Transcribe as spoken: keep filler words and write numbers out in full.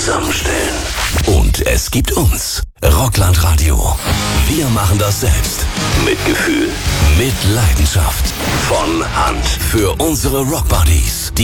zusammenstellen. Und es gibt uns. Rockland Radio. Wir machen das selbst. Mit Gefühl. Mit Leidenschaft. Von Hand. Für unsere Rockbuddies.